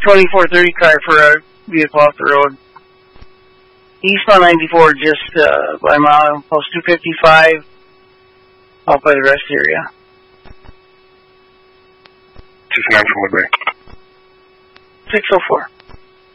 2430 car for a vehicle off the road. Eastbound 94, just by mile post 255, out by the rest area. 209 from Woodbury. 604.